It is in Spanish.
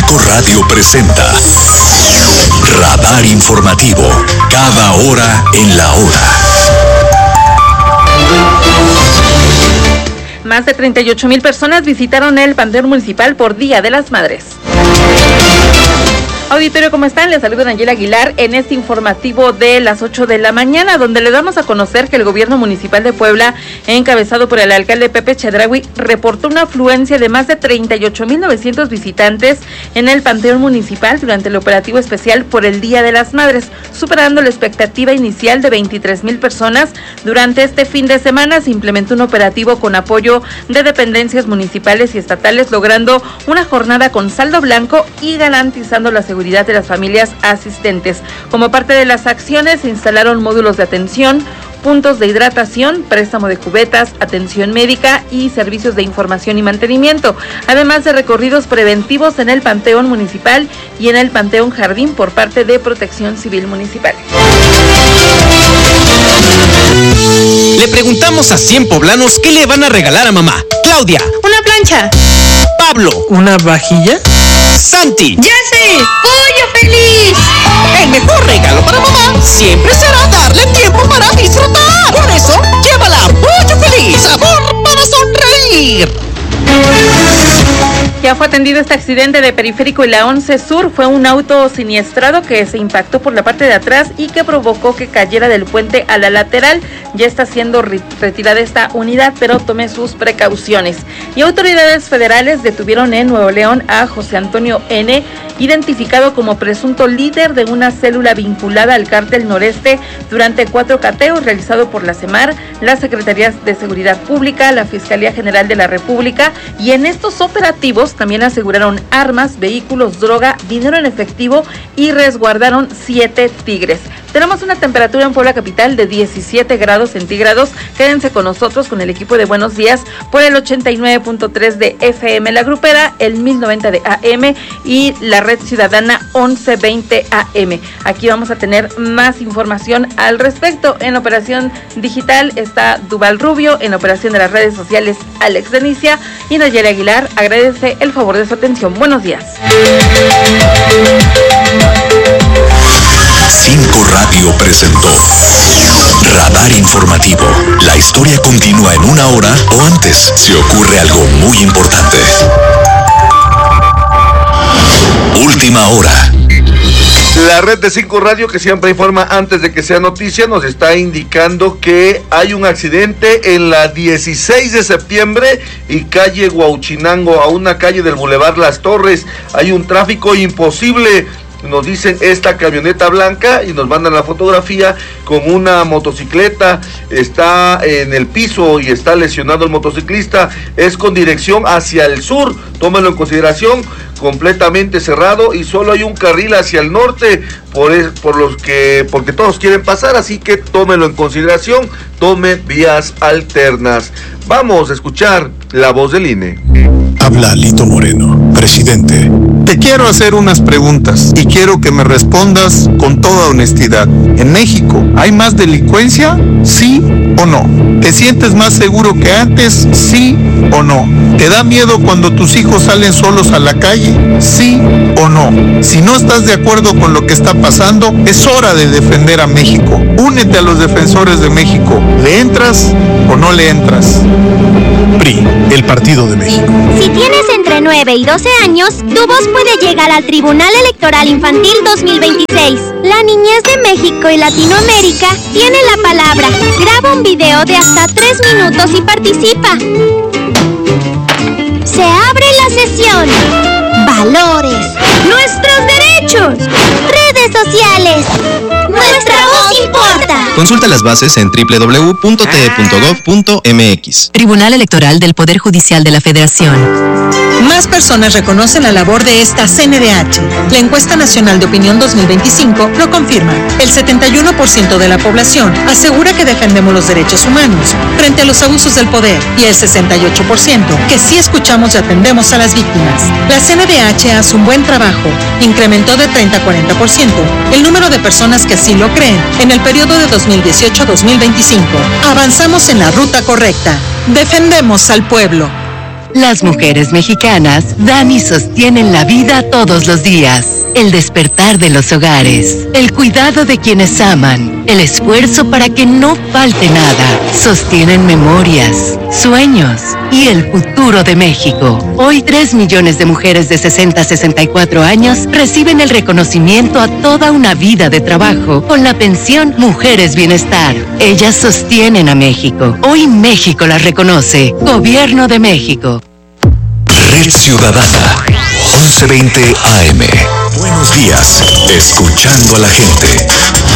5 Radio presenta Radar Informativo, cada hora en la hora. Más de 38,000 personas visitaron el Panteón Municipal por Día de las Madres. Auditorio, ¿cómo están? Les saluda Angela Aguilar en este informativo de las 8 de la mañana, donde les damos a conocer que el gobierno municipal de Puebla, encabezado por el alcalde Pepe Chedraui, reportó una afluencia de más de 38,900 visitantes en el Panteón Municipal durante el operativo especial por el Día de las Madres, superando la expectativa inicial de 23,000 personas. Durante este fin de semana se implementó un operativo con apoyo de dependencias municipales y estatales, logrando una jornada con saldo blanco y garantizando la seguridad de las familias asistentes. Como parte de las acciones se instalaron módulos de atención, puntos de hidratación, préstamo de cubetas, atención médica y servicios de información y mantenimiento, además de recorridos preventivos en el Panteón Municipal y en el Panteón Jardín por parte de Protección Civil Municipal. Le preguntamos a 100 poblanos qué le van a regalar a mamá. Claudia: una plancha. Pablo: ¿una vajilla? Santi: ¡Jessy! ¡Pollo feliz! El mejor regalo para mamá siempre será darle tiempo para disfrutar. Por eso, llévala a Pollo Feliz, sabor para sonreír. Ya fue atendido este accidente de Periférico y la 11 Sur. Fue un auto siniestrado que se impactó por la parte de atrás y que provocó que cayera del puente a la lateral. Ya está siendo retirada esta unidad, pero tome sus precauciones. Y autoridades federales detuvieron en Nuevo León a José Antonio N., identificado como presunto líder de una célula vinculada al Cártel Noreste, durante 4 cateos realizados por la SEMAR, las Secretarías de Seguridad Pública, la Fiscalía General de la República, y en estos operativos también aseguraron armas, vehículos, droga, dinero en efectivo y resguardaron 7 tigres. Tenemos una temperatura en Puebla capital de 17 grados centígrados. Quédense con nosotros con el equipo de Buenos Días por el 89.3 de FM La Grupera, el 1090 de AM y la Red Ciudadana 1120 AM. Aquí vamos a tener más información al respecto. En operación digital está Duval Rubio, en operación de las redes sociales Alex Denicia, y Nayeli Aguilar agradece el favor de su atención. Buenos días. 5 Radio presentó Radar Informativo. La historia continúa en una hora o antes si ocurre algo muy importante. Última hora. La red de 5 Radio, que siempre informa antes de que sea noticia, nos está indicando que hay un accidente en la 16 de septiembre y calle Huauchinango, a una calle del Boulevard Las Torres. Hay un tráfico imposible. Nos dicen esta camioneta blanca y nos mandan la fotografía con una motocicleta, está en el piso y está lesionado el motociclista, es con dirección hacia el sur, tómenlo en consideración, completamente cerrado y solo hay un carril hacia el norte porque todos quieren pasar, así que tómenlo en consideración, tome vías alternas. Vamos a escuchar la voz del INE. Habla Lito Moreno, presidente. Te quiero hacer unas preguntas y quiero que me respondas con toda honestidad. ¿En México hay más delincuencia? ¿Sí o no? ¿Te sientes más seguro que antes? ¿Sí o no? ¿Te da miedo cuando tus hijos salen solos a la calle? ¿Sí o no? Si no estás de acuerdo con lo que está pasando, es hora de defender a México. Únete a los defensores de México. ¿Le entras o no le entras? PRI, el Partido de México. Si tienes entre 9 y 12 años, tu voz puede llegar al Tribunal Electoral Infantil 2026. La niñez de México y Latinoamérica tiene la palabra. Graba un video de hasta 3 minutos y participa. Se abre la sesión. Valores. Nuestros derechos. Redes sociales. Nuestra voz importa. Consulta las bases en www.te.gov.mx. Tribunal Electoral del Poder Judicial de la Federación. Más personas reconocen la labor de esta CNDH. La encuesta nacional de opinión 2025 lo confirma. El 71% de la población asegura que defendemos los derechos humanos frente a los abusos del poder y el 68% que sí escuchamos y atendemos a las víctimas. La CNDH hace un buen trabajo. Incrementó de 30 a 40% el número de personas que así lo creen en el periodo de 2018 a 2025. Avanzamos en la ruta correcta. Defendemos al pueblo. Las mujeres mexicanas dan y sostienen la vida todos los días. El despertar de los hogares, el cuidado de quienes aman, el esfuerzo para que no falte nada. Sostienen memorias, sueños y el futuro de México. Hoy 3 millones de mujeres de 60 a 64 años reciben el reconocimiento a toda una vida de trabajo con la pensión Mujeres Bienestar. Ellas sostienen a México. Hoy México las reconoce. Gobierno de México. Red Ciudadana, 11:20 AM. Buenos días, escuchando a la gente.